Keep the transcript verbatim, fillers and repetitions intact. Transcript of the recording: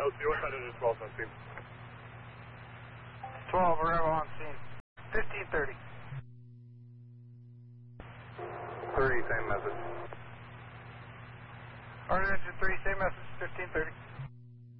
L C, what side is twelve on scene? twelve, arrival on scene. fifteen thirty. three, same message. Alright, engine three, same message, fifteen thirty.